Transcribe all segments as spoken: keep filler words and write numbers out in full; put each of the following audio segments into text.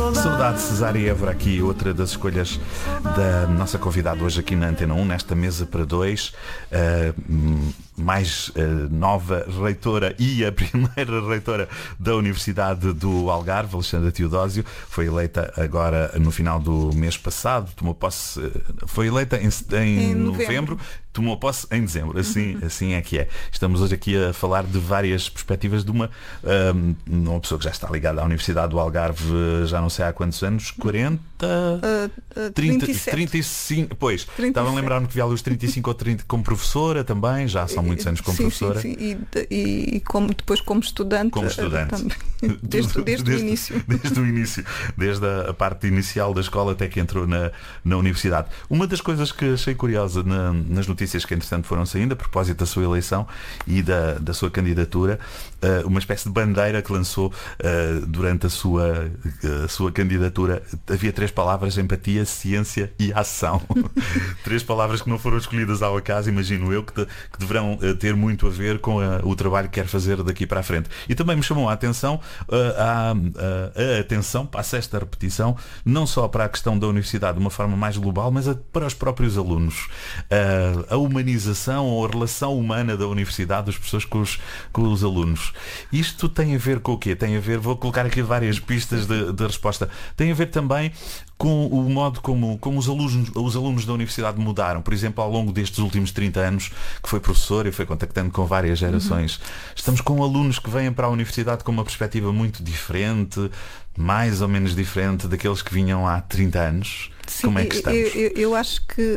Saudade de Cesária Évora aqui, outra das escolhas da nossa convidada hoje aqui na Antena um, nesta mesa para dois, uh, mais uh, nova reitora e a primeira reitora da Universidade do Algarve, Alexandra Teodósio, foi eleita agora no final do mês passado, tomou posse, foi eleita em, em, em novembro. novembro, tomou posse em dezembro, assim, uhum. assim é que é. Estamos hoje aqui a falar de várias perspectivas de uma, um, uma pessoa que já está ligada à Universidade do Algarve, já não sei há quantos anos, quarenta, uh, uh, trinta, trinta e sete. trinta e cinco, pois, trinta e sete. estava a lembrar-me que vi ali os trinta e cinco ou trinta como professora também, já são muitos anos como sim, professora. Sim, sim. E, e como, depois como estudante. Como estudante. Também, desde, desde, desde o início. Desde o início, desde a, a parte inicial da escola até que entrou na, na universidade. Uma das coisas que achei curiosa na, nas notícias que entretanto foram saindo, a propósito da sua eleição e da, da sua candidatura, uh, uma espécie de bandeira que lançou uh, durante a sua, a sua candidatura. Havia três palavras: empatia, ciência e ação. Três palavras que não foram escolhidas ao acaso, imagino eu, que, de, que deverão uh, ter muito a ver com a, o trabalho que quer fazer daqui para a frente. E também me chamou a atenção uh, a, a, a atenção, passa esta repetição, não só para a questão da universidade de uma forma mais global, mas a, para os próprios alunos. Uh, a humanização ou a relação humana da universidade, das pessoas com os, com os alunos. Isto tem a ver com o quê? Tem a ver, vou colocar aqui várias pistas de, de resposta. Tem a ver também com o modo como, como os, alunos, os alunos da universidade mudaram. Por exemplo, ao longo destes últimos trinta anos, que foi professor e foi contactando com várias gerações. Uhum. Estamos com alunos que vêm para a universidade com uma perspectiva muito diferente, mais ou menos diferente daqueles que vinham há trinta anos. Sim, como é que estamos? Eu, eu, eu acho que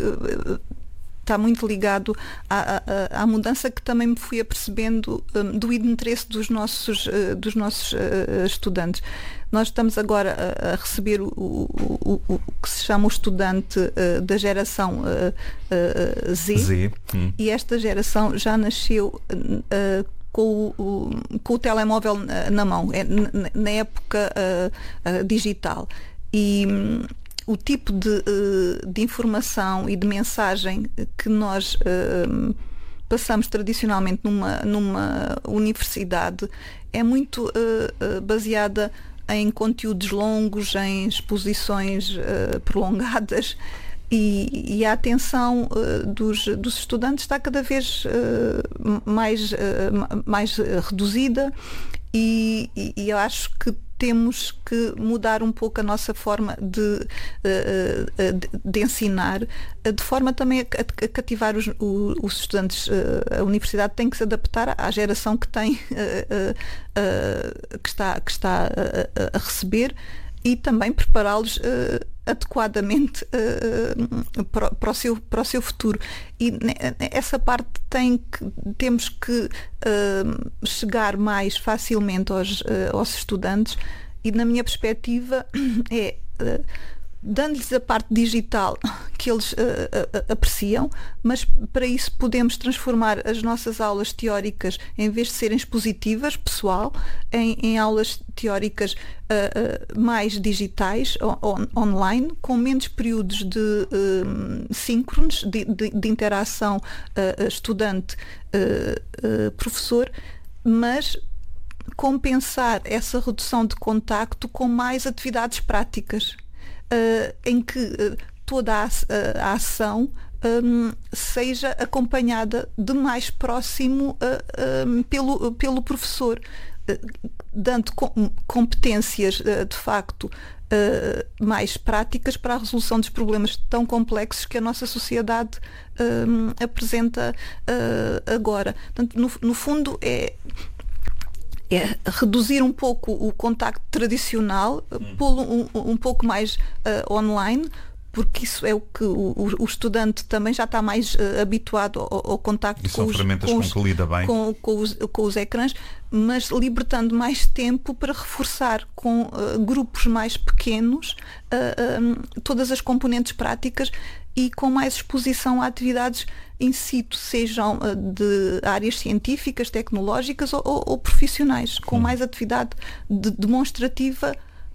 está muito ligado à, à, à mudança que também me fui apercebendo um, do interesse dos nossos, uh, dos nossos uh, estudantes. Nós estamos agora a, a receber o, o, o, o que se chama o estudante uh, da geração uh, uh, Z, Z. Hum. E esta geração já nasceu uh, com o, com o telemóvel na, na mão, é, na, na época uh, uh, digital. E um, o tipo de, de informação e de mensagem que nós uh, passamos tradicionalmente numa, numa universidade é muito uh, baseada em conteúdos longos, em exposições uh, prolongadas, e, e a atenção uh, dos, dos estudantes está cada vez uh, mais, uh, mais reduzida, e, e, e eu acho que temos que mudar um pouco a nossa forma de, de, de ensinar, de forma também a cativar os, os estudantes. A universidade tem que se adaptar à geração que tem, que está, que está a receber, e também prepará-los adequadamente uh, para, para, o seu, para o seu futuro. E essa parte tem que, temos que uh, chegar mais facilmente aos, uh, aos estudantes, e na minha perspectiva é uh, dando-lhes a parte digital que eles uh, uh, apreciam, mas para isso podemos transformar as nossas aulas teóricas, em vez de serem expositivas, pessoal, em, em aulas teóricas uh, uh, mais digitais, on, online, com menos períodos de uh, síncronos, de, de, de interação uh, estudante-professor, uh, uh, mas compensar essa redução de contacto com mais atividades práticas. Uh, em que uh, toda a, a ação um, seja acompanhada de mais próximo uh, um, pelo, pelo professor, uh, dando com, competências uh, de facto uh, mais práticas para a resolução dos problemas tão complexos que a nossa sociedade um, apresenta uh, agora. Portanto, no, no fundo é é reduzir um pouco o contacto tradicional, hum. pô-lo um, um pouco mais uh, online, porque isso é o que o, o estudante também já está mais uh, habituado ao, ao contacto com os, com, os, com, que lida bem. Com, com, os, com os ecrãs, mas libertando mais tempo para reforçar com uh, grupos mais pequenos uh, um, todas as componentes práticas, e com mais exposição a atividades in situ, sejam uh, de áreas científicas, tecnológicas ou, ou, ou profissionais, com hum. mais atividade de, demonstrativa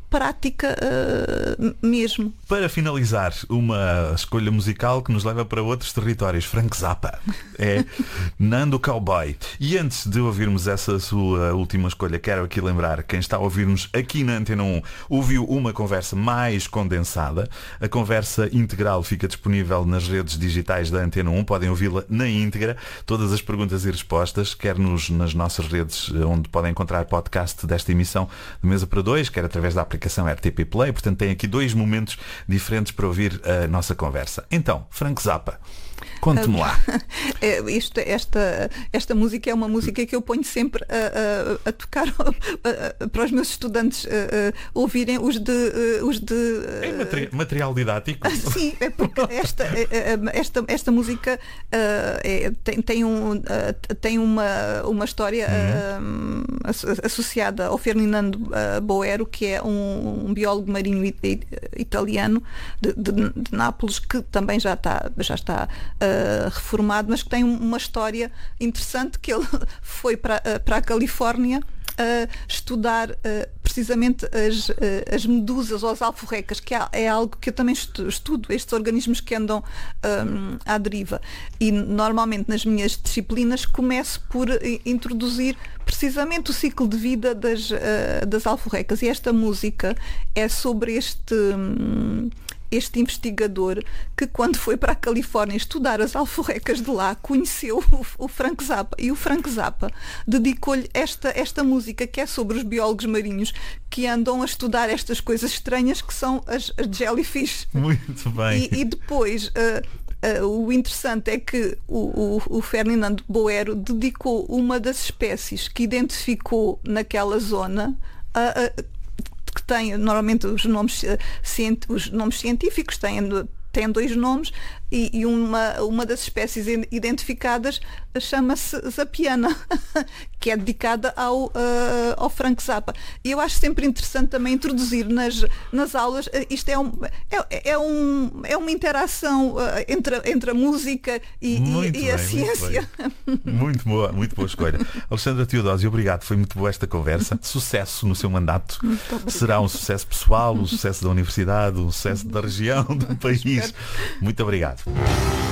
prática uh, mesmo. Para finalizar, uma escolha musical que nos leva para outros territórios. Frank Zappa é Nando Cowboy. E antes de ouvirmos essa sua última escolha, quero aqui lembrar quem está a ouvir-nos aqui na Antena um ouviu uma conversa mais condensada. A conversa integral fica disponível nas redes digitais da Antena um. Podem ouvi-la na íntegra. Todas as perguntas e respostas, quer nos, nas nossas redes, onde podem encontrar podcast desta emissão de Mesa para Dois, quer através da aplicação R T P Play. Portanto, tem aqui dois momentos diferentes para ouvir a nossa conversa. Então, Frank Zappa, conte-me lá. Isto, esta, esta música é uma música que eu ponho sempre a, a, a tocar a, a, para os meus estudantes a, a ouvirem os de... Os de é materi- material didático? Sim, é porque esta, esta, esta música é, tem, tem, um, tem uma, uma história uhum. associada ao Ferdinando Boero, que é um, um biólogo marinho italiano de, de, de Nápoles, que também já está, já está uh, reformado, mas que tem uma história interessante, que ele foi para, uh, para a Califórnia uh, estudar uh, precisamente as, uh, as medusas ou as alforrecas, que é, é algo que eu também estudo, estes organismos que andam um, à deriva. E normalmente nas minhas disciplinas começo por introduzir precisamente o ciclo de vida das, uh, das alforrecas. E esta música é sobre este... Um, este investigador que, quando foi para a Califórnia estudar as alforrecas de lá, conheceu o, o Frank Zappa, e o Frank Zappa dedicou-lhe esta, esta música, que é sobre os biólogos marinhos que andam a estudar estas coisas estranhas que são as, as jellyfish. Muito bem. E, e depois uh, uh, o interessante é que o, o, o Ferdinando Boero dedicou uma das espécies que identificou naquela zona a, a que tem normalmente os nomes, os nomes científicos têm, têm dois nomes, e, e uma, uma das espécies identificadas chama-se Zappiana, que é dedicada ao, uh, ao Frank Zappa. E eu acho sempre interessante também introduzir nas, nas aulas, uh, isto é, um, é, é, um, é uma interação uh, entre, entre a música e, e, e bem, a ciência. Muito, muito boa, muito boa escolha. Alexandra Teodósio, obrigado, foi muito boa esta conversa. Sucesso no seu mandato. Será um sucesso pessoal, um sucesso da universidade, um sucesso da região, do país. Muito obrigado.